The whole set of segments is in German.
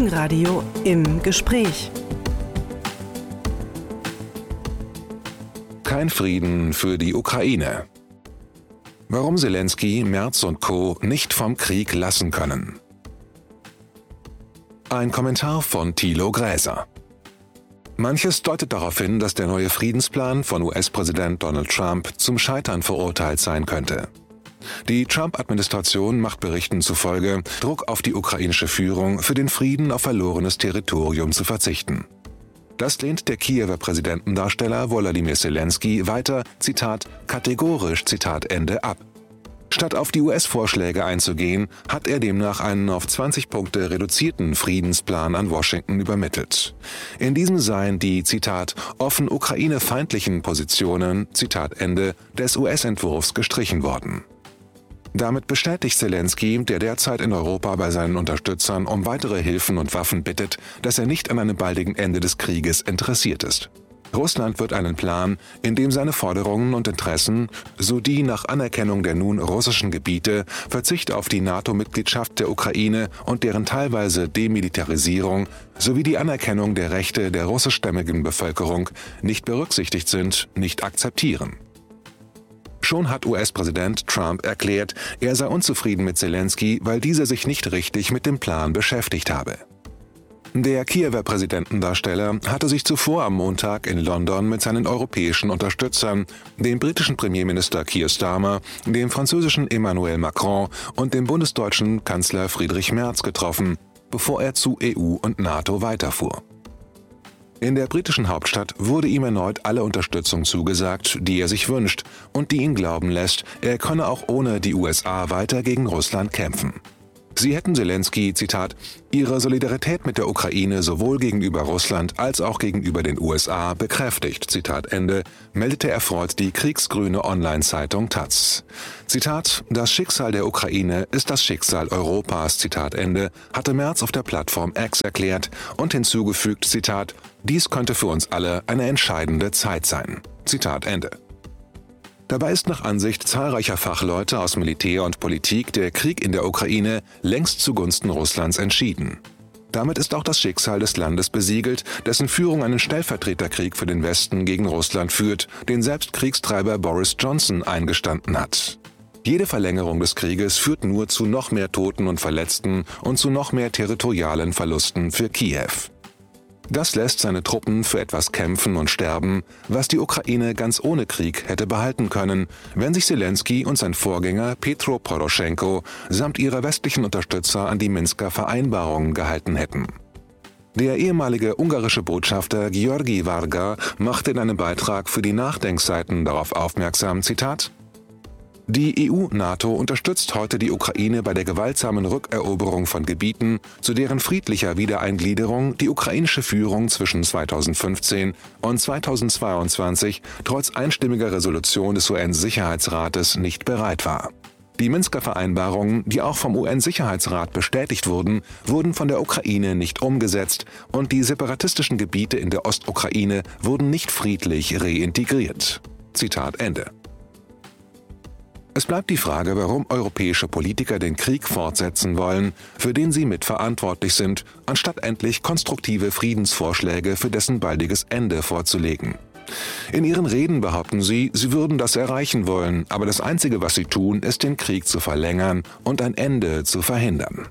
Gegenradio im Gespräch. Kein Frieden für die Ukraine. Warum Selenskyj, Merz und Co. nicht vom Krieg lassen können. Ein Kommentar von Thilo Gräser. Manches deutet darauf hin, dass der neue Friedensplan von US-Präsident Donald Trump zum Scheitern verurteilt sein könnte. Die Trump-Administration macht Berichten zufolge Druck auf die ukrainische Führung, für den Frieden auf verlorenes Territorium zu verzichten. Das lehnt der Kiewer Präsidentendarsteller Volodymyr Selenskyj weiter, Zitat, kategorisch, Zitat Ende, ab. Statt auf die US-Vorschläge einzugehen, hat er demnach einen auf 20 Punkte reduzierten Friedensplan an Washington übermittelt. In diesem seien die, Zitat, offen ukrainefeindlichen Positionen, Zitat Ende, des US-Entwurfs gestrichen worden. Damit bestätigt Selenskyj, der derzeit in Europa bei seinen Unterstützern um weitere Hilfen und Waffen bittet, dass er nicht an einem baldigen Ende des Krieges interessiert ist. Russland wird einen Plan, in dem seine Forderungen und Interessen, so die nach Anerkennung der nun russischen Gebiete, Verzicht auf die NATO-Mitgliedschaft der Ukraine und deren teilweise Demilitarisierung sowie die Anerkennung der Rechte der russischstämmigen Bevölkerung nicht berücksichtigt sind, nicht akzeptieren. Schon hat US-Präsident Trump erklärt, er sei unzufrieden mit Selenskyj, weil dieser sich nicht richtig mit dem Plan beschäftigt habe. Der Kiewer Präsidentendarsteller hatte sich zuvor am Montag in London mit seinen europäischen Unterstützern, dem britischen Premierminister Keir Starmer, dem französischen Emmanuel Macron und dem bundesdeutschen Kanzler Friedrich Merz getroffen, bevor er zu EU und NATO weiterfuhr. In der britischen Hauptstadt wurde ihm erneut alle Unterstützung zugesagt, die er sich wünscht und die ihn glauben lässt, er könne auch ohne die USA weiter gegen Russland kämpfen. Sie hätten Selenskyj, Zitat, ihre Solidarität mit der Ukraine sowohl gegenüber Russland als auch gegenüber den USA bekräftigt, Zitat Ende, meldete erfreut die kriegsgrüne Online-Zeitung Taz. Zitat, das Schicksal der Ukraine ist das Schicksal Europas, Zitat Ende, hatte Merz auf der Plattform X erklärt und hinzugefügt, Zitat, dies könnte für uns alle eine entscheidende Zeit sein, Zitat Ende. Dabei ist nach Ansicht zahlreicher Fachleute aus Militär und Politik der Krieg in der Ukraine längst zugunsten Russlands entschieden. Damit ist auch das Schicksal des Landes besiegelt, dessen Führung einen Stellvertreterkrieg für den Westen gegen Russland führt, den selbst Kriegstreiber Boris Johnson eingestanden hat. Jede Verlängerung des Krieges führt nur zu noch mehr Toten und Verletzten und zu noch mehr territorialen Verlusten für Kiew. Das lässt seine Truppen für etwas kämpfen und sterben, was die Ukraine ganz ohne Krieg hätte behalten können, wenn sich Selenskyj und sein Vorgänger Petro Poroschenko samt ihrer westlichen Unterstützer an die Minsker Vereinbarungen gehalten hätten. Der ehemalige ungarische Botschafter Georgi Varga machte in einem Beitrag für die Nachdenkseiten darauf aufmerksam, Zitat, die EU-NATO unterstützt heute die Ukraine bei der gewaltsamen Rückeroberung von Gebieten, zu deren friedlicher Wiedereingliederung die ukrainische Führung zwischen 2015 und 2022 trotz einstimmiger Resolution des UN-Sicherheitsrates nicht bereit war. Die Minsker Vereinbarungen, die auch vom UN-Sicherheitsrat bestätigt wurden, wurden von der Ukraine nicht umgesetzt und die separatistischen Gebiete in der Ostukraine wurden nicht friedlich reintegriert. Zitat Ende. Es bleibt die Frage, warum europäische Politiker den Krieg fortsetzen wollen, für den sie mitverantwortlich sind, anstatt endlich konstruktive Friedensvorschläge für dessen baldiges Ende vorzulegen. In ihren Reden behaupten sie, sie würden das erreichen wollen, aber das Einzige, was sie tun, ist den Krieg zu verlängern und ein Ende zu verhindern.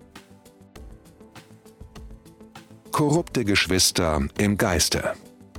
Korrupte Geschwister im Geiste.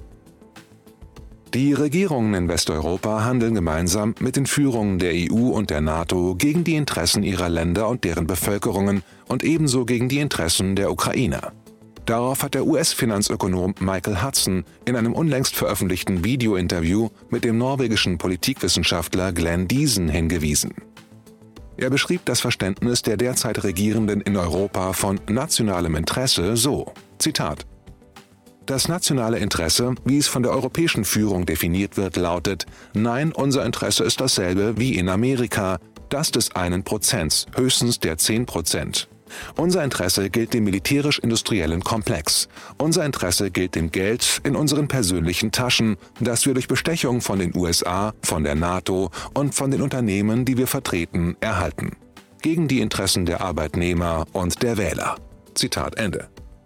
Die Regierungen in Westeuropa handeln gemeinsam mit den Führungen der EU und der NATO gegen die Interessen ihrer Länder und deren Bevölkerungen und ebenso gegen die Interessen der Ukrainer. Darauf hat der US-Finanzökonom Michael Hudson in einem unlängst veröffentlichten Videointerview mit dem norwegischen Politikwissenschaftler Glenn Diesen hingewiesen. Er beschrieb das Verständnis der derzeit Regierenden in Europa von nationalem Interesse so, Zitat, das nationale Interesse, wie es von der europäischen Führung definiert wird, lautet, nein, unser Interesse ist dasselbe wie in Amerika, das des 1%, höchstens der 10%. Unser Interesse gilt dem militärisch-industriellen Komplex. Unser Interesse gilt dem Geld in unseren persönlichen Taschen, das wir durch Bestechung von den USA, von der NATO und von den Unternehmen, die wir vertreten, erhalten. Gegen die Interessen der Arbeitnehmer und der Wähler. Zitat Ende.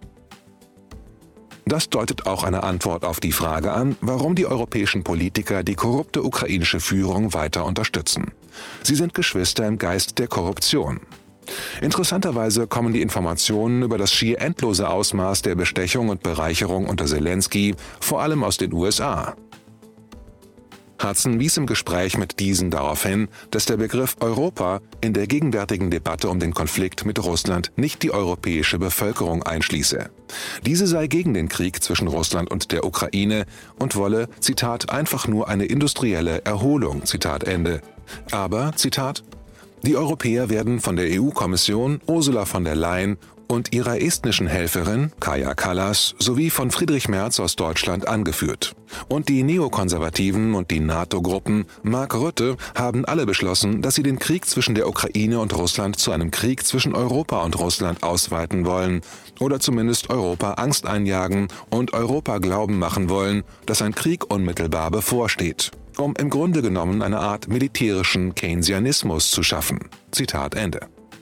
Das deutet auch eine Antwort auf die Frage an, warum die europäischen Politiker die korrupte ukrainische Führung weiter unterstützen. Sie sind Geschwister im Geist der Korruption. Interessanterweise kommen die Informationen über das schier endlose Ausmaß der Bestechung und Bereicherung unter Zelensky vor allem aus den USA. Hudson wies im Gespräch mit diesen darauf hin, dass der Begriff Europa in der gegenwärtigen Debatte um den Konflikt mit Russland nicht die europäische Bevölkerung einschließe. Diese sei gegen den Krieg zwischen Russland und der Ukraine und wolle, Zitat, einfach nur eine industrielle Erholung, Zitat Ende. Aber, Zitat, die Europäer werden von der EU-Kommission, Ursula von der Leyen und ihrer estnischen Helferin, Kaja Kallas, sowie von Friedrich Merz aus Deutschland angeführt. Und die Neokonservativen und die NATO-Gruppen, Mark Rutte, haben alle beschlossen, dass sie den Krieg zwischen der Ukraine und Russland zu einem Krieg zwischen Europa und Russland ausweiten wollen oder zumindest Europa Angst einjagen und Europa glauben machen wollen, dass ein Krieg unmittelbar bevorsteht, um im Grunde genommen eine Art militärischen Keynesianismus zu schaffen. Zitat Ende.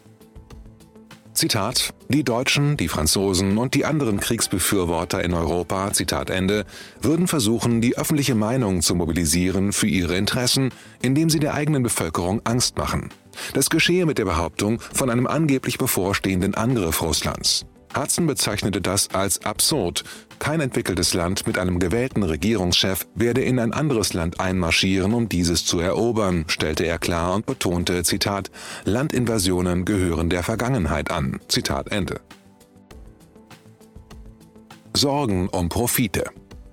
Zitat, die Deutschen, die Franzosen und die anderen Kriegsbefürworter in Europa, Zitat Ende, würden versuchen, die öffentliche Meinung zu mobilisieren für ihre Interessen, indem sie der eigenen Bevölkerung Angst machen. Das geschehe mit der Behauptung von einem angeblich bevorstehenden Angriff Russlands. Hudson bezeichnete das als absurd. Kein entwickeltes Land mit einem gewählten Regierungschef werde in ein anderes Land einmarschieren, um dieses zu erobern, stellte er klar und betonte, Zitat, Landinvasionen gehören der Vergangenheit an. Zitat Ende. Sorgen um Profite.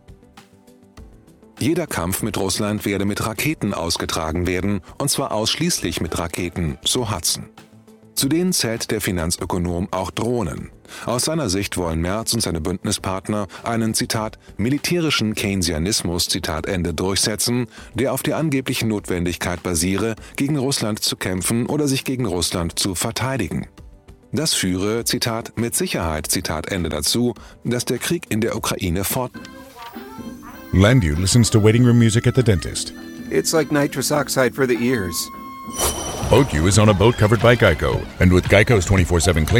Jeder Kampf mit Russland werde mit Raketen ausgetragen werden, und zwar ausschließlich mit Raketen, so Hudson. Zu denen zählt der Finanzökonom auch Drohnen. Aus seiner Sicht wollen Merz und seine Bündnispartner einen, Zitat, militärischen Keynesianismus, Zitat Ende, durchsetzen, der auf der angeblichen Notwendigkeit basiere, gegen Russland zu kämpfen oder sich gegen Russland zu verteidigen. Das führe, Zitat, mit Sicherheit, Zitat Ende, dazu, dass der Krieg in der Ukraine Landu listens to waiting room music at the dentist. It's like nitrous oxide for the ears. Boat U is on a boat covered by Geico. And with Geico's 24/7 claim